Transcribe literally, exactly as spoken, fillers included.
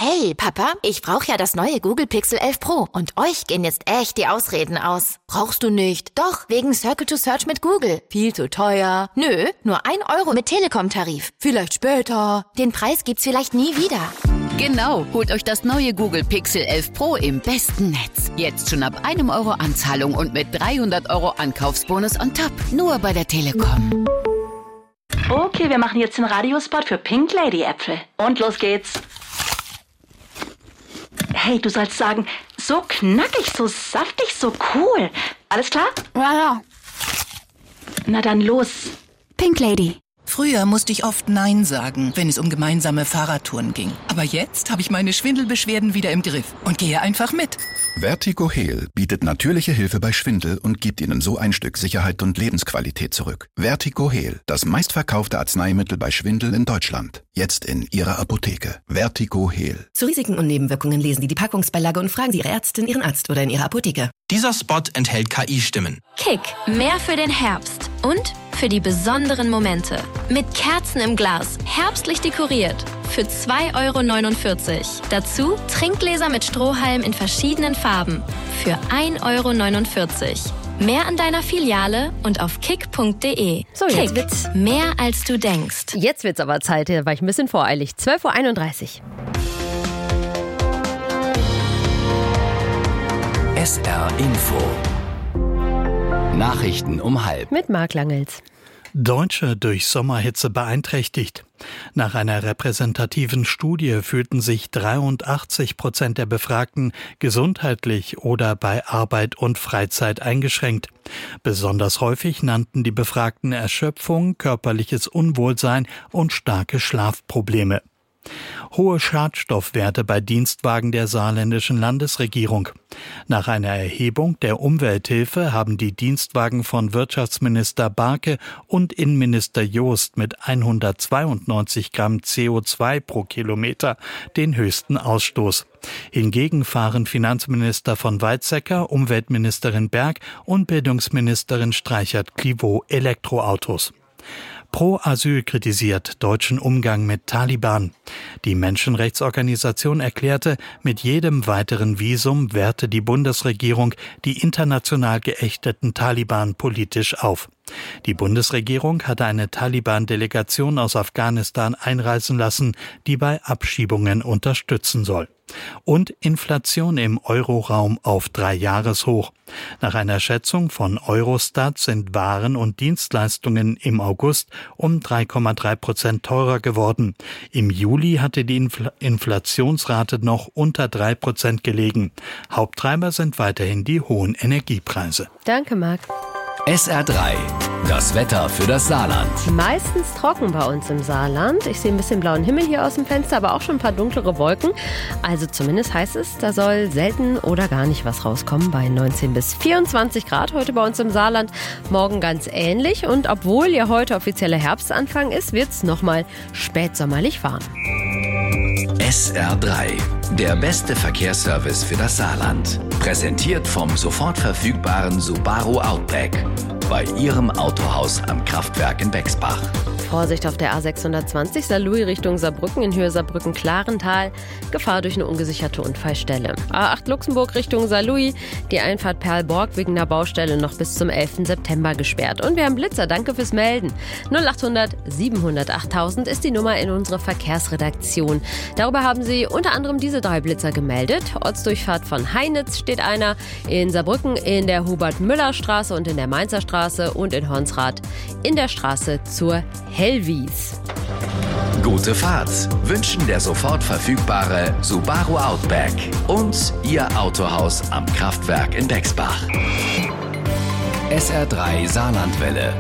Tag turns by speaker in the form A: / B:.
A: Hey, Papa, ich brauche ja das neue Google Pixel elf Pro und euch gehen jetzt echt die Ausreden aus. Brauchst du nicht? Doch, wegen Circle to Search mit Google. Viel zu teuer. Nö, nur ein Euro mit Telekom-Tarif. Vielleicht später. Den Preis gibt's vielleicht nie wieder.
B: Genau, holt euch das neue Google Pixel elf Pro im besten Netz. Jetzt schon ab einem Euro Anzahlung und mit dreihundert Euro Ankaufsbonus on top. Nur bei der Telekom.
C: Okay, wir machen jetzt den Radiospot für Pink Lady Äpfel. Und los geht's. Hey, du sollst sagen, so knackig, so saftig, so cool. Alles klar?
A: Ja, ja.
C: Na dann los.
D: Pink Lady.
E: Früher musste ich oft Nein sagen, wenn es um gemeinsame Fahrradtouren ging. Aber jetzt habe ich meine Schwindelbeschwerden wieder im Griff und gehe einfach mit.
F: Vertigo-Heal bietet natürliche Hilfe bei Schwindel und gibt Ihnen so ein Stück Sicherheit und Lebensqualität zurück. Vertigo-Heal, das meistverkaufte Arzneimittel bei Schwindel in Deutschland. Jetzt in Ihrer Apotheke. Vertigo-Heal.
G: Zu Risiken und Nebenwirkungen lesen Sie die Packungsbeilage und fragen Sie Ihre Ärztin, Ihren Arzt oder in Ihrer Apotheke.
H: Dieser Spot enthält K I-Stimmen.
I: Kick, mehr für den Herbst und für die besonderen Momente. Mit Kerzen im Glas, herbstlich dekoriert. Für zwei Euro neunundvierzig. Dazu Trinkgläser mit Strohhalm in verschiedenen Farben. Für ein Euro neunundvierzig. Mehr an deiner Filiale und auf kick punkt de.
J: So, jetzt
I: Kick,
J: wird's.
I: mehr als du denkst.
J: Jetzt wird's aber Zeit, da war ich ein bisschen voreilig. zwölf Uhr einunddreißig.
K: S R Info. Nachrichten um halb.
J: Mit Marc Langels.
L: Deutsche durch Sommerhitze beeinträchtigt. Nach einer repräsentativen Studie fühlten sich dreiundachtzig Prozent der Befragten gesundheitlich oder bei Arbeit und Freizeit eingeschränkt. Besonders häufig nannten die Befragten Erschöpfung, körperliches Unwohlsein und starke Schlafprobleme. Hohe Schadstoffwerte bei Dienstwagen der saarländischen Landesregierung. Nach einer Erhebung der Umwelthilfe haben die Dienstwagen von Wirtschaftsminister Barke und Innenminister Joost mit hundertzweiundneunzig Gramm C O zwei pro Kilometer den höchsten Ausstoß. Hingegen fahren Finanzminister von Weizsäcker, Umweltministerin Berg und Bildungsministerin Streichert-Clivaux Elektroautos. Pro Asyl kritisiert deutschen Umgang mit Taliban. Die Menschenrechtsorganisation erklärte, mit jedem weiteren Visum werte die Bundesregierung die international geächteten Taliban politisch auf. Die Bundesregierung hatte eine Taliban-Delegation aus Afghanistan einreisen lassen, die bei Abschiebungen unterstützen soll. Und Inflation im Euroraum auf Dreijahreshoch. Nach einer Schätzung von Eurostat sind Waren und Dienstleistungen im August um drei Komma drei Prozent teurer geworden. Im Juli hatte die Infl- Inflationsrate noch unter drei Prozent gelegen. Haupttreiber sind weiterhin die hohen Energiepreise.
J: Danke, Marc.
K: S R drei. Das Wetter für das Saarland.
J: Meistens trocken bei uns im Saarland. Ich sehe ein bisschen blauen Himmel hier aus dem Fenster, aber auch schon ein paar dunklere Wolken. Also zumindest heißt es, da soll selten oder gar nicht was rauskommen bei neunzehn bis vierundzwanzig Grad heute bei uns im Saarland. Morgen ganz ähnlich und obwohl ja heute offizieller Herbstanfang ist, wird es nochmal spätsommerlich warm.
K: S R drei. Der beste Verkehrsservice für das Saarland. Präsentiert vom sofort verfügbaren Subaru Outback. Bei Ihrem Autohaus am Kraftwerk in Bexbach.
J: Vorsicht auf der A sechshundertzwanzig Saarlouis Richtung Saarbrücken in Höhe Saarbrücken-Klarental. Gefahr durch eine ungesicherte Unfallstelle. A acht Luxemburg Richtung Saarlouis. Die Einfahrt Perlborg wegen einer Baustelle noch bis zum elften September gesperrt. Und wir haben Blitzer. Danke fürs Melden. null achthundert siebenhundert achttausend ist die Nummer in unserer Verkehrsredaktion. Darüber haben Sie unter anderem diese drei Blitzer gemeldet. Ortsdurchfahrt von Heinitz steht einer. In Saarbrücken in der Hubert-Müller-Straße und in der Mainzer Straße und in Hornsrath in der Straße zur Hellwies.
K: Gute Fahrt wünschen der sofort verfügbare Subaru Outback und Ihr Autohaus am Kraftwerk in Bexbach. S R drei Saarlandwelle.